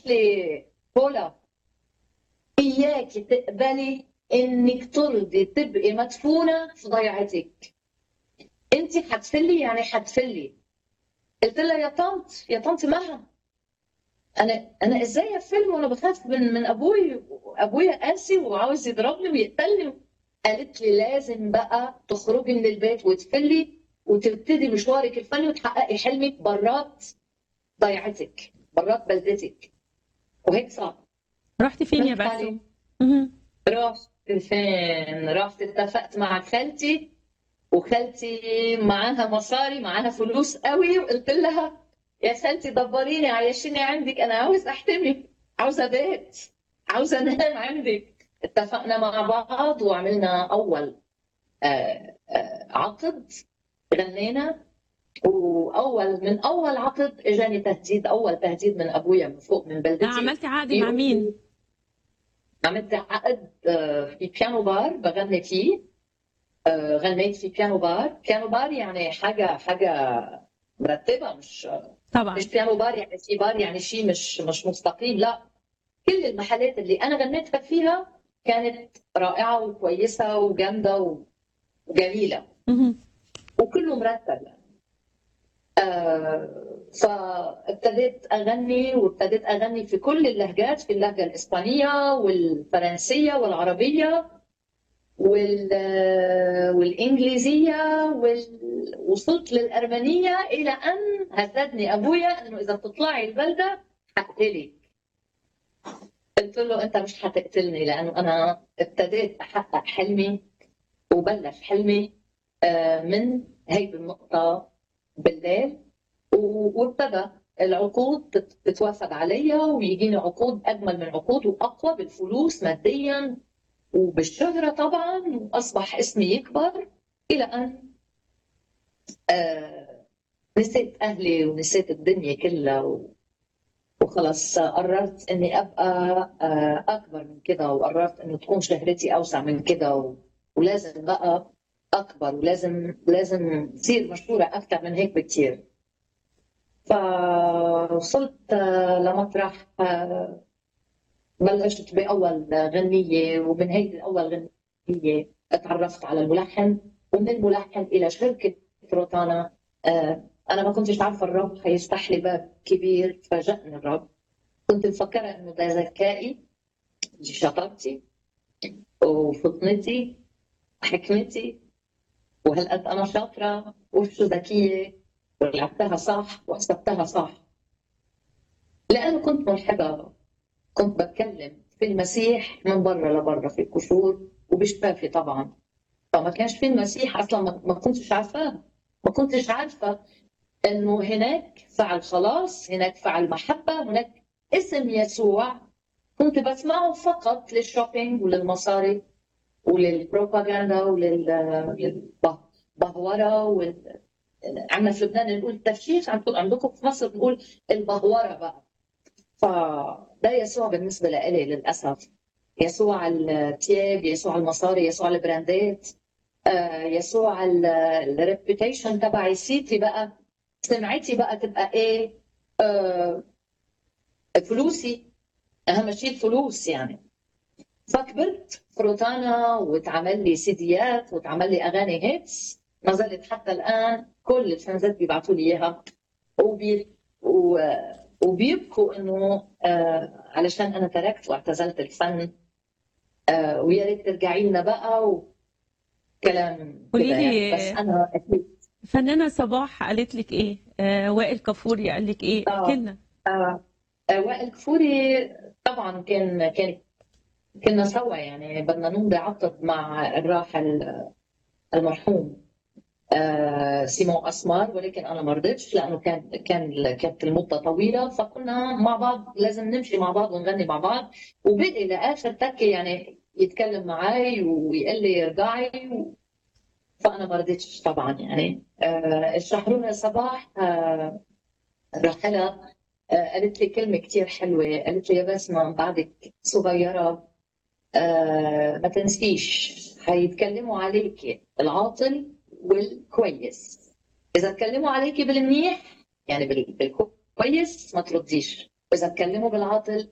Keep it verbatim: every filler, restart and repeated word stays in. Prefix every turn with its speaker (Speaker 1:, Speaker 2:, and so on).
Speaker 1: قالت لي بولا إياك تقبلي إنك ترضي تبقي مدفونة في ضيعتك. أنت حتفلي يعني حتفلي. قلت لها يا طنط يا طنط مها، أنا أنا إزاي أفل وأنا بخاف من من أبوي، أبويا قاسي وعاوز يضربني ويقتلني. قالت لي لازم بقى تخرجي من البيت وتفلي وتبتدي مشوارك الفني وتحققي حلمك برات ضيعتك، برات بلدتك. وهيك صار.
Speaker 2: رحتي فين يا
Speaker 1: رحت عليه.
Speaker 2: بسم؟ مهم.
Speaker 1: رحت فين؟ رحت اتفقت مع خالتي، وخالتي معاها مصاري، معاها فلوس قوي، وقلت لها يا خالتي دبريني عيشيني عندك، انا عاوز احتمي، عاوزه بيت، عاوزه انام عندك. اتفقنا مع بعض وعملنا اول آه، آه، عقد، غنينا. واول من اول عقد اجاني تهديد، اول تهديد من ابويا من فوق من
Speaker 2: آه،
Speaker 1: بلدتي.
Speaker 2: عملتي عقد مع
Speaker 1: يقول لي
Speaker 2: مين؟
Speaker 1: عملت عقد آه، في بيانو بار بغني فيه. آه، غنيت في بيانو بار. بيانو بار يعني حاجه حاجه مرتبه، مش
Speaker 2: طبعا.
Speaker 1: مش بيانو بار يعني شي بار يعني شيء مش مش مستقيم، لا. كل المحلات اللي انا غنيتها فيها كانت رائعه وكويسه وجامده وجميله،
Speaker 2: مهم.
Speaker 1: وكله مرتب يعني. آه، فابتديت اغني، وابتديت اغني في كل اللهجات، في اللهجه الاسبانيه والفرنسيه والعربيه وال والانجليزيه وال... وصلت للارمنيه، الى ان هددني ابويا انه اذا بتطلعي البلده حقتلك. قلت له انت مش حتقتلني، لانه انا ابتديت احقق حلمي، وبلش حلمي آه، من هيدي النقطه بالليل. و- وابتدى العقود تت- تتوافد عليا، ويجيني عقود اجمل من عقود واقوى بالفلوس ماديا وبالشهره طبعا، واصبح اسمي يكبر الى ان آه، نسيت اهلي ونسيت الدنيا كلها و- وخلص قررت اني ابقى آه، اكبر من كده، وقررت انه تكون شهرتي اوسع من كده و- ولازم بقى اكبر، ولازم لازم تصير مشهوره اكثر من هيك بكثير. فوصلت آه، لمطرح آه، بلشت بأول غنية، ومن هيدي الأول غنية تعرفت على الملحن، ومن الملحن إلى شركة روتانا. آه، أنا ما كنتش عارفة الرب حيفتح لي باب كبير، فاجأني الرب. كنت مفكرة إنه ده ذكائي، شطارتي وفطنتي حكمتي، وهالقد أنا شاطرة وشو ذكية، ولعبتها صح وحسبتها صح. لأنه كنت ملحدة، كنت بتكلم في المسيح من برا لبرا في القشور وبشفافي طبعا. فما كانش في المسيح اصلا، ما ما كنتش عارفاه. ما كنتش عارفه انه هناك فعل خلاص، هناك فعل محبه، هناك اسم يسوع. كنت بسمعه فقط للشوبينج وللمصاري وللبروباغندا وللبهوره وال... عندنا في لبنان نقول تفشيش، عندكم في مصر نقول البهوره بقى. فده يسوع بالنسبة لإلي للأسف. يسوع التياب، يسوع المصاري، يسوع البراندات، آه، يسوع الريبيوتيشن تبعي، سيتي بقى، سمعتي بقى تبقى ايه؟ آه، فلوسي، اهم شيء الفلوس يعني. فكبرت فروتانا، واتعمل لي سيديات، واتعمل لي اغاني هيتس، ما زالت حتى الان كل الفانزات بيبعثوا لي اياها، وبي و... وبيبكوا انه آه علشان انا تركت واعتزلت الفن، آه ويا ريت ترجعي لنا بقى، وكلام
Speaker 2: قولي
Speaker 1: كده يعني. بس
Speaker 2: لي،
Speaker 1: انا اكيد.
Speaker 2: فنانة صباح قالت لك ايه؟ آه وائل كفوري قال لك ايه؟ احكي
Speaker 1: اه
Speaker 2: لنا.
Speaker 1: اه آه، وائل كفوري طبعا كان كان كنا سوا، يعني بدنا نمضي عقد مع الراحل المرحوم آه سيمون اسمر، ولكن انا ما رضيتش، لانه كان كان كانت المده طويله، فكنا مع بعض لازم نمشي مع بعض ونغني مع بعض. وبقي لاخر تكه يعني يتكلم معي ويقول لي ارجعي و... فانا ما رضيتش طبعا يعني. آه الشحرورة صباح آه الراحله آه قالت لي كلمه كثير حلوه، قالت لي يا بسمه بعدك صغيره، آه ما تنسيش هيتكلموا عليك العاطل والكويس. إذا اتكلموا عليكي بالمنيح يعني بال- بالكويس ما ترديش، واذا تكلموا بالعاطل